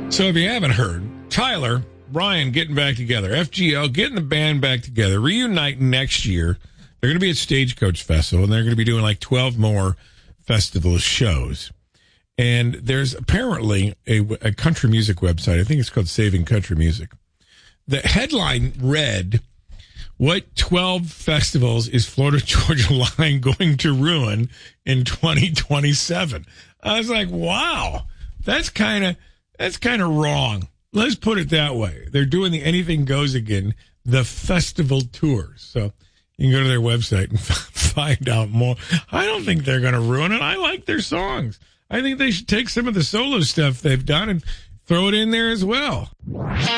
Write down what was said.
So if you haven't heard, Tyler, Brian getting back together, FGL getting the band back together, reuniting next year. They're going to be at Stagecoach Festival, and they're going to be doing like 12 more festival shows. And there's apparently a country music website. I think it's called Saving Country Music. The headline read, "What 12 festivals is Florida Georgia Line going to ruin in 2027?" I was like, wow, that's kind of wrong. Let's put it that way. They're doing the Anything Goes again, the festival tours. So you can go to their website and find out more. I don't think they're going to ruin it. I like their songs. I think they should take some of the solo stuff they've done and throw it in there as well.